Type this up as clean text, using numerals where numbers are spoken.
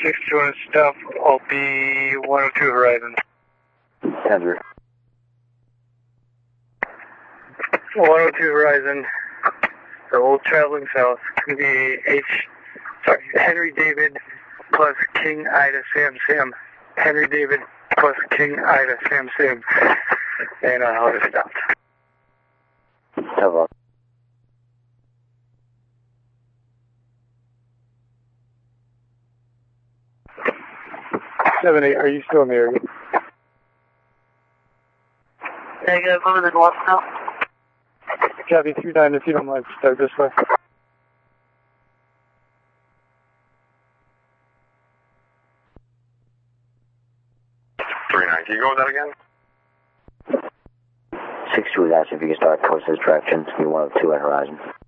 62 on stuff. I'll be 102 Horizon. Andrew. 102 Horizon. So we'll traveling south. It's going to be Henry David plus King Ida Sam Sam. Henry David plus King Ida Sam Sam. And I'll just stop. Have a 7-8, are you still in the area? Negative, I'm in the north now. Copy 39, if you don't mind, start this way. 39, can you go with that again? 62 is asking if you can start coast this direction. Be 102 at Horizon.